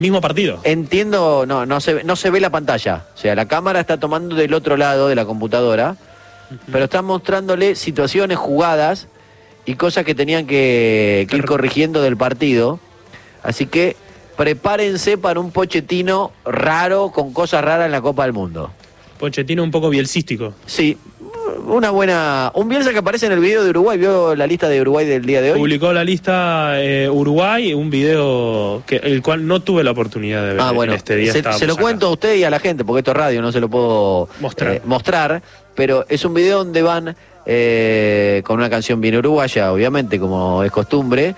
Mismo partido. Entiendo, no se ve la pantalla. O sea, la cámara está tomando del otro lado de la computadora, pero está mostrándole situaciones, jugadas y cosas que tenían que ir corrigiendo del partido. Así que prepárense para un Pochettino raro, con cosas raras en la Copa del Mundo. Pochettino un poco bielcístico. Sí, un Bielsa que aparece en el video de Uruguay. ¿Vio la lista de Uruguay del día de hoy? Publicó la lista Uruguay, un video el cual no tuve la oportunidad de ver. Bueno, este día se lo cuento a usted y a la gente, porque esto es radio, no se lo puedo mostrar, pero es un video donde van con una canción bien uruguaya, obviamente, como es costumbre.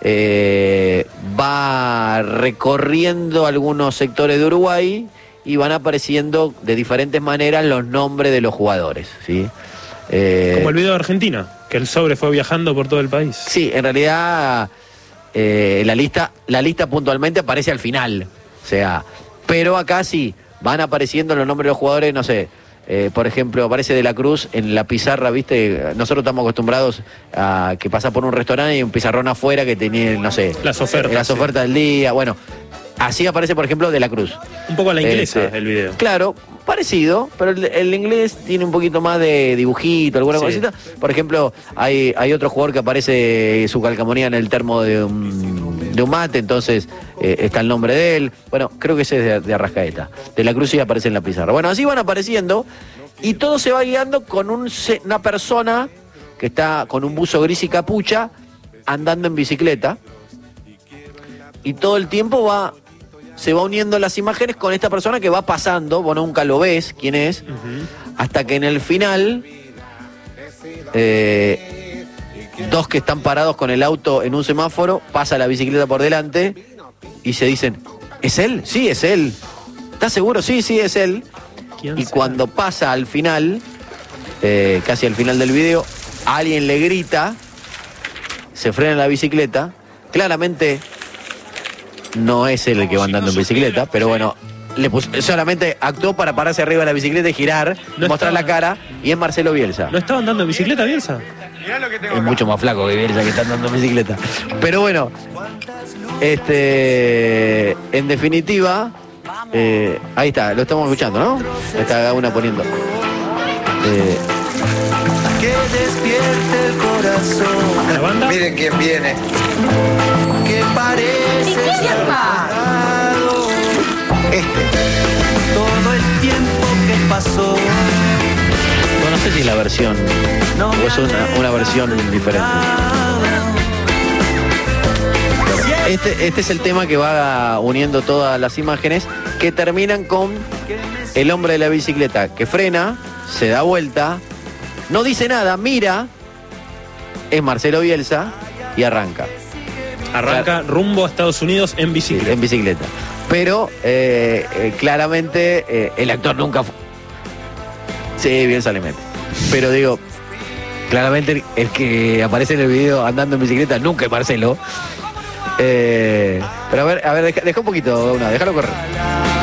Va recorriendo algunos sectores de Uruguay y van apareciendo de diferentes maneras los nombres de los jugadores, ¿sí? Como el video de Argentina, que el sobre fue viajando por todo el país. Sí, en realidad la lista puntualmente aparece al final, o sea, pero acá sí van apareciendo los nombres de los jugadores, no sé. Por ejemplo, aparece De la Cruz en la pizarra, ¿viste? Nosotros estamos acostumbrados a que pasa por un restaurante y un pizarrón afuera que tenía, no sé, las ofertas del día. Bueno, así aparece, por ejemplo, De la Cruz. Un poco a la inglesa el video. Claro, parecido, pero el inglés tiene un poquito más de dibujito, alguna cosita. Por ejemplo, hay otro jugador que aparece su calcamonía en el termo de un mate, entonces está el nombre de él. Bueno, creo que ese es de Arrascaeta. De la Cruz sí aparece en la pizarra. Bueno, así van apareciendo y todo se va guiando con una persona que está con un buzo gris y capucha andando en bicicleta, y todo el tiempo se va uniendo las imágenes con esta persona que va pasando. Vos nunca lo ves quién es, hasta que en el final dos que están parados con el auto en un semáforo, pasa la bicicleta por delante y se dicen: ¿es él? Sí, es él. ¿Estás seguro? Sí, es él. Y cuando pasa al final, casi al final del video, alguien le grita, se frena la bicicleta. Claramente no es él el que va andando en bicicleta, pero bueno, solamente actuó para pararse arriba de la bicicleta y girar, mostrar la cara, y es Marcelo Bielsa. ¿No estaba andando en bicicleta, Bielsa? Es mucho más flaco que Bielsa, que está andando en bicicleta. Pero bueno, en definitiva, ahí está, lo estamos escuchando, ¿no? Está una poniendo. Que despierte el corazón. ¿La banda? Miren quién viene. Que parece cerrado. Todo el tiempo que pasó. No sé si es la versión o es una versión diferente. Este es el tema que va uniendo todas las imágenes, que terminan con el hombre de la bicicleta que frena, se da vuelta, no dice nada, mira, es Marcelo Bielsa y arranca. Rumbo a Estados Unidos en bicicleta. Sí, en bicicleta. Pero claramente el actor nunca fue. Sí, Bielsa le mete. Pero digo, claramente el que aparece en el video andando en bicicleta nunca es Marcelo. Pero a ver, deja un poquito, déjalo correr.